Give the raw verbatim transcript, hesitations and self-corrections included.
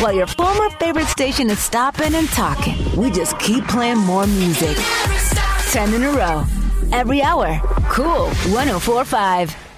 While your former favorite station is stopping and talking, we just keep playing more music. Ten in a row. Every hour. Cool one oh four point five.